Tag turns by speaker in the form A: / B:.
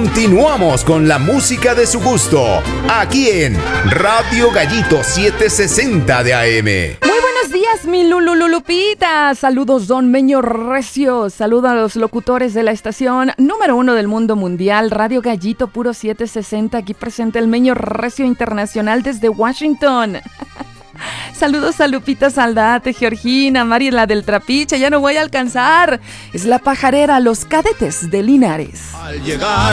A: Continuamos con la música de su gusto, aquí en Radio Gallito 760 de AM.
B: Muy buenos días, mi Lulupita. Saludos, don Meño Recio. Saludos a los locutores de la estación número 1 del mundo mundial, Radio Gallito Puro 760. Aquí presente el Meño Recio Internacional desde Washington. Saludos a Lupita Saldate, Georgina, Mari la del Trapiche. Ya no voy a alcanzar. Es la pajarera, los cadetes de Linares.
C: Al llegar